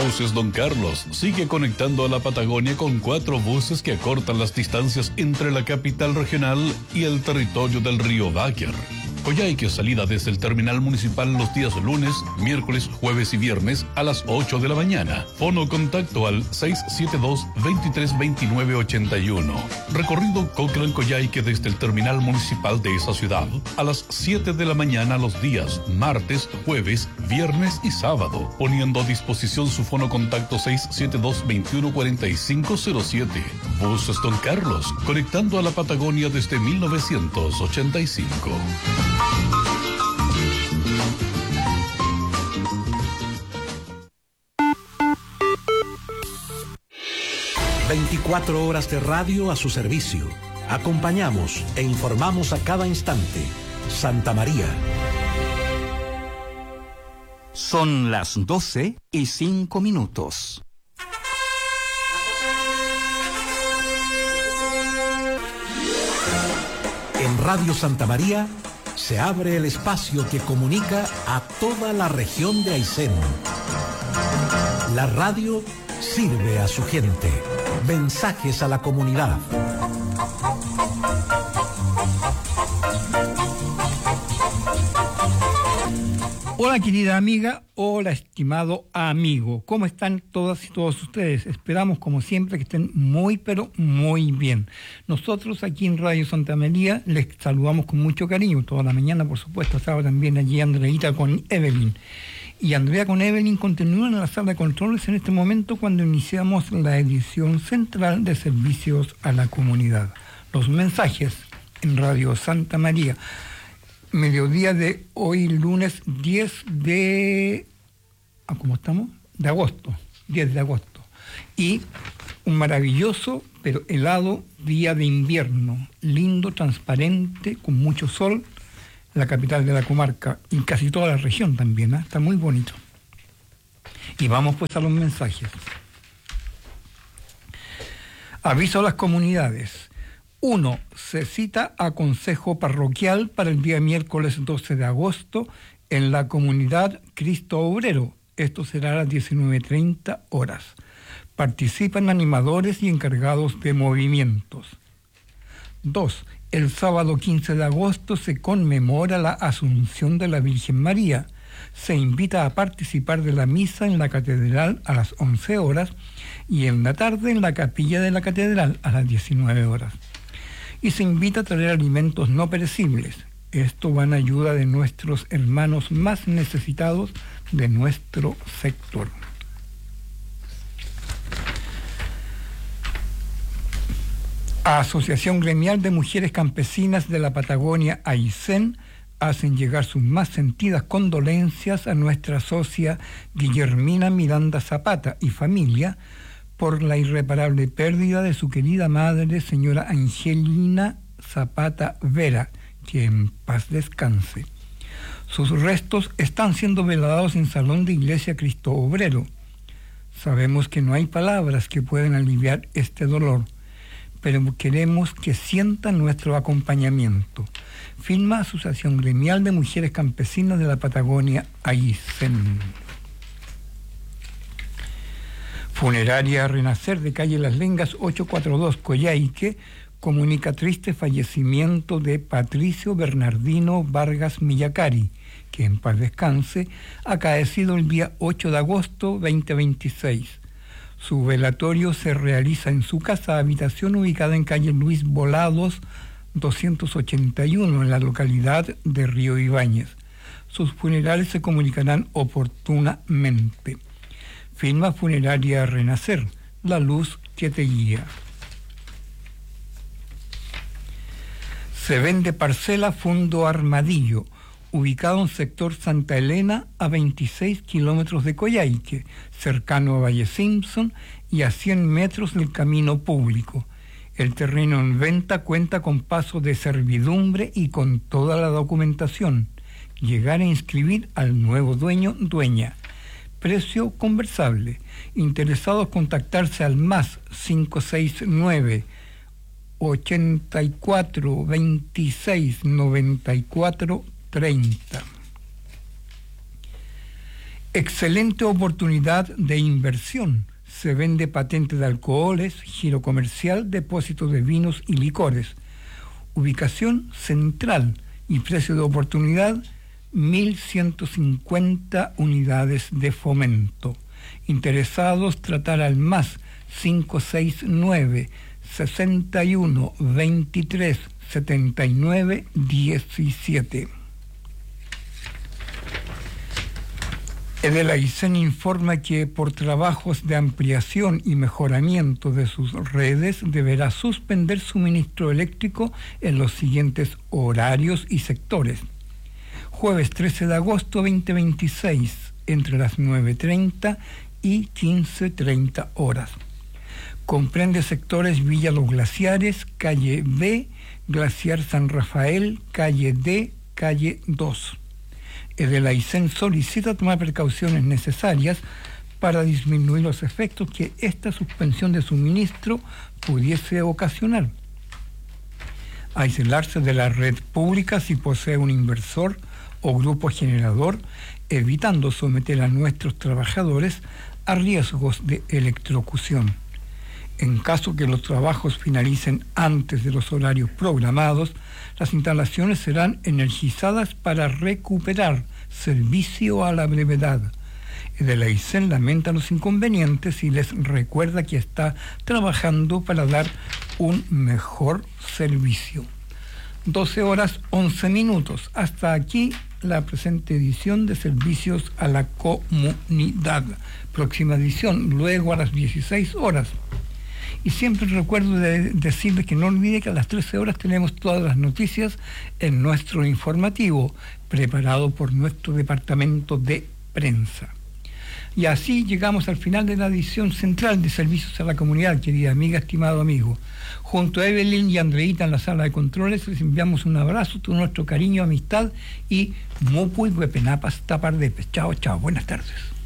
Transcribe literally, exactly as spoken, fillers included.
Buses Don Carlos sigue conectando a la Patagonia con cuatro buses que acortan las distancias entre la capital regional y el territorio del río Báquer. Coyhaique, salida desde el terminal municipal los días lunes, miércoles, jueves y viernes a las ocho de la mañana. Fono contacto al seis siete dos, veintitrés veintinueve ochenta y uno. Recorrido Cochrane-Coyhaique desde el terminal municipal de esa ciudad a las siete de la mañana los días martes, jueves, viernes y sábado, poniendo a disposición su fono contacto seis siete dos, veintiuno cuarenta y cinco cero siete. Buses Don Carlos, conectando a la Patagonia desde mil novecientos ochenta y cinco. veinticuatro horas de radio a su servicio. Acompañamos e informamos a cada instante. Santa María. Son las doce y cinco minutos. En Radio Santa María se abre el espacio que comunica a toda la región de Aysén. La radio sirve a su gente. Mensajes a la comunidad. Hola querida amiga, hola estimado amigo, ¿cómo están todas y todos ustedes? Esperamos como siempre que estén muy pero muy bien. Nosotros aquí en Radio Santa María les saludamos con mucho cariño, toda la mañana por supuesto, estaba también allí Andreita con Evelyn. Y Andrea con Evelyn continúan en la sala de controles en este momento cuando iniciamos la edición central de servicios a la comunidad. Los mensajes en Radio Santa María. Mediodía de hoy, lunes diez de... ¿Cómo estamos? De agosto, diez de agosto. Y un maravilloso, pero helado día de invierno. Lindo, transparente, con mucho sol. La capital de la comarca y casi toda la región también, ¿eh? Está muy bonito. Y vamos pues a los mensajes. Aviso a las comunidades. Uno, se cita a consejo parroquial para el día miércoles doce de agosto en la comunidad Cristo Obrero. Esto será a las diecinueve treinta horas. Participan animadores y encargados de movimientos. Dos, el sábado quince de agosto se conmemora la Asunción de la Virgen María. Se invita a participar de la misa en la catedral a las once horas y en la tarde en la capilla de la catedral a las diecinueve horas. Y se invita a traer alimentos no perecibles. Esto va en ayuda de nuestros hermanos más necesitados de nuestro sector. Asociación Gremial de Mujeres Campesinas de la Patagonia Aysén hacen llegar sus más sentidas condolencias a nuestra socia Guillermina Miranda Zapata y familia por la irreparable pérdida de su querida madre, señora Angelina Zapata Vera, que en paz descanse. Sus restos están siendo velados en Salón de Iglesia Cristo Obrero. Sabemos que no hay palabras que puedan aliviar este dolor, pero queremos que sientan nuestro acompañamiento. Firma Asociación Gremial de Mujeres Campesinas de la Patagonia Aysén. Funeraria Renacer de calle Las Lengas ochocientos cuarenta y dos, Coyhaique, comunica triste fallecimiento de Patricio Bernardino Vargas Millacari, que en paz descanse, acaecido el día ocho de agosto de dos mil veintiséis. Su velatorio se realiza en su casa habitación ubicada en calle Luis Volados doscientos ochenta y uno en la localidad de Río Ibáñez. Sus funerales se comunicarán oportunamente. Firma Funeraria Renacer, la luz que te guía. Se vende parcela Fondo Armadillo, ubicado en sector Santa Elena a veintiséis kilómetros de Coyhaique, cercano a Valle Simpson y a cien metros del camino público. El terreno en venta cuenta con paso de servidumbre y con toda la documentación. Llegar a inscribir al nuevo dueño, dueña. Precio conversable. Interesados contactarse al más cinco seis nueve, ochenta y cuatro, veintiséis, noventa y cuatro, treinta. Excelente oportunidad de inversión. Se vende patente de alcoholes, giro comercial, depósito de vinos y licores. Ubicación central y precio de oportunidad mil ciento cincuenta unidades de Fomento. Interesados, tratar al más cinco seis nueve, sesenta y uno, veintitrés, setenta y nueve, diecisiete. Edelaicen informa que por trabajos de ampliación y mejoramiento de sus redes deberá suspender suministro eléctrico en los siguientes horarios y sectores. Jueves trece de agosto dos mil veintiséis, entre las nueve treinta y quince treinta horas. Comprende sectores Villa Los Glaciares, calle B, Glaciar San Rafael, calle D, calle dos. Edelaicen solicita tomar precauciones necesarias para disminuir los efectos que esta suspensión de suministro pudiese ocasionar. Aislarse de la red pública si posee un inversor o grupo generador, evitando someter a nuestros trabajadores a riesgos de electrocución. En caso que los trabajos finalicen antes de los horarios programados, las instalaciones serán energizadas para recuperar servicio a la brevedad. Edelaicen lamenta los inconvenientes y les recuerda que está trabajando para dar un mejor servicio. doce horas once minutos. Hasta aquí la presente edición de Servicios a la Comunidad. Próxima edición, luego a las dieciséis horas. Y siempre recuerdo de decirles que no olvide que a las trece horas tenemos todas las noticias en nuestro informativo, preparado por nuestro departamento de prensa. Y así llegamos al final de la edición central de Servicios a la Comunidad, querida amiga, estimado amigo. Junto a Evelyn y Andreita en la sala de controles, les enviamos un abrazo, todo nuestro cariño, amistad y Mupuy Huepenapas Tapardepes. Chao, chao, buenas tardes.